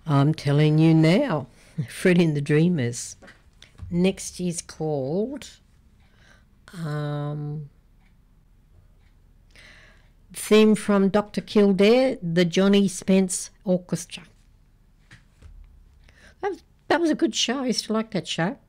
I'm telling you now. Fred and the Dreamers. Next is called theme from Dr. Kildare, the Johnny Spence Orchestra. That was a good show. I used to like that show.